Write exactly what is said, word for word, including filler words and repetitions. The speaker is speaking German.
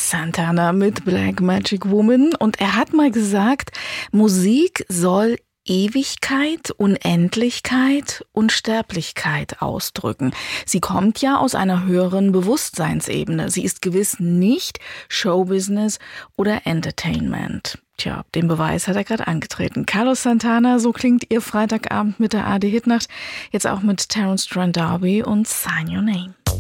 Santana mit Black Magic Woman. Und er hat mal gesagt, Musik soll Ewigkeit, Unendlichkeit, Unsterblichkeit ausdrücken. Sie kommt ja aus einer höheren Bewusstseinsebene. Sie ist gewiss nicht Showbusiness oder Entertainment. Tja, den Beweis hat er gerade angetreten. Carlos Santana, so klingt ihr Freitagabend mit der A R D Hitnacht. Jetzt auch mit Terence Trent D'Arby und Sign Your Name.